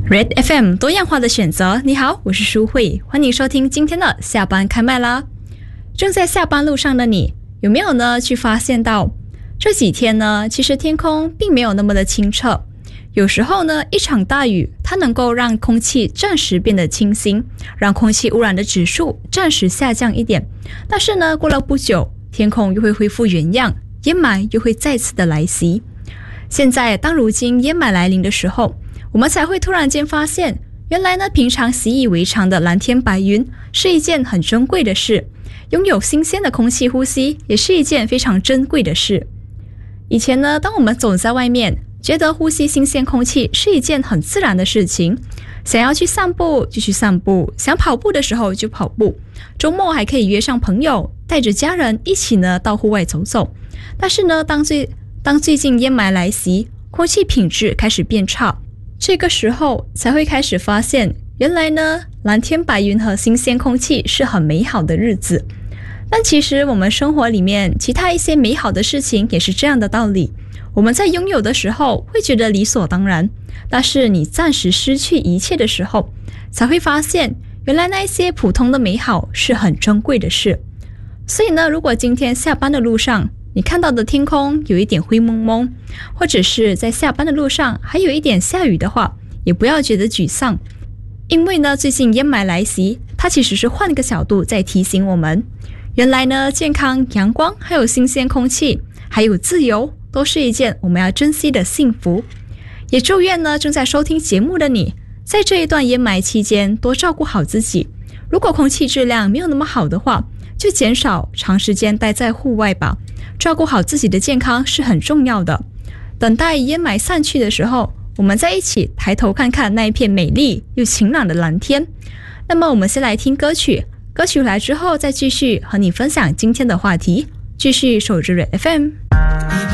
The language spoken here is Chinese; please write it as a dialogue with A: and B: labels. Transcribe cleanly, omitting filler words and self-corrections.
A: Red FM 多样化的选择，你好，我是舒慧，欢迎收听今天的下班开麦啦。正在下班路上的你，有没有呢去发现到这几天呢，其实天空并没有那么的清澈，有时候呢，一场大雨它能够让空气暂时变得清新，让空气污染的指数暂时下降一点，但是呢，过了不久，天空又会恢复原样，烟霾又会再次的来袭。现在当如今烟霾来临的时候，我们才会突然间发现，原来呢，平常习以为常的蓝天白云是一件很珍贵的事，拥有新鲜的空气呼吸也是一件非常珍贵的事。以前呢，当我们走在外面，觉得呼吸新鲜空气是一件很自然的事情，想要去散步就去散步，想跑步的时候就跑步，周末还可以约上朋友，带着家人一起呢到户外走走。但是呢，当最近烟霾来袭，空气品质开始变差，这个时候才会开始发现，原来呢，蓝天白云和新鲜空气是很美好的日子。但其实我们生活里面其他一些美好的事情也是这样的道理，我们在拥有的时候会觉得理所当然，但是你暂时失去一切的时候，才会发现原来那一些普通的美好是很珍贵的事。所以呢，如果今天下班的路上你看到的天空有一点灰蒙蒙，或者是在下班的路上还有一点下雨的话，也不要觉得沮丧，因为呢，最近烟霾来袭，它其实是换个角度在提醒我们，原来呢，健康、阳光还有新鲜空气还有自由都是一件我们要珍惜的幸福。也祝愿呢，正在收听节目的你，在这一段烟霾期间多照顾好自己，如果空气质量没有那么好的话，就减少长时间待在户外吧，照顾好自己的健康是很重要的。等待烟霾散去的时候，我们再一起抬头看看那一片美丽又晴朗的蓝天。那么我们先来听歌曲，歌曲来之后再继续和你分享今天的话题，继续守着 Red FM。